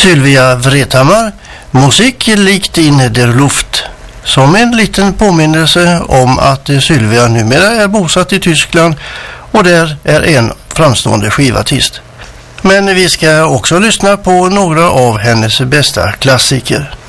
Sylvia Vrethammar, Musik likt in der Luft. Som en liten påminnelse om att Sylvia numera är bosatt i Tyskland och där är en framstående skivartist. Men vi ska också lyssna på några av hennes bästa klassiker.